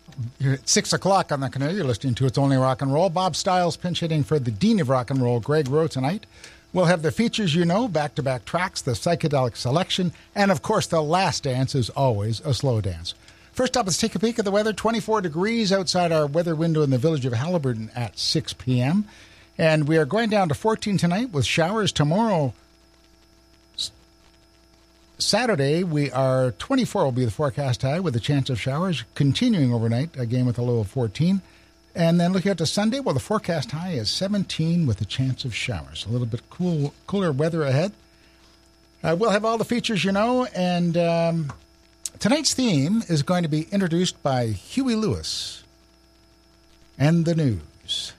You're at 6 o'clock on the Canoe. You're listening to It's Only Rock and Roll. Bob Stiles pinch hitting for the Dean of Rock and Roll, Greg Rowe, tonight. We'll have the features you know, back-to-back tracks, the psychedelic selection, and, of course, the last dance is always a slow dance. First up, let's take a peek at the weather. 24 degrees outside our weather window in the village of Haliburton at 6 p.m. And we are going down to 14 tonight with showers tomorrow. Saturday, we are 24 will be the forecast high with a chance of showers, continuing overnight, again with a low of 14. And then looking out to Sunday, well, the forecast high is 17 with a chance of showers. A little bit cooler weather ahead. We'll have all the features you know, and tonight's theme is going to be introduced by Huey Lewis and the News.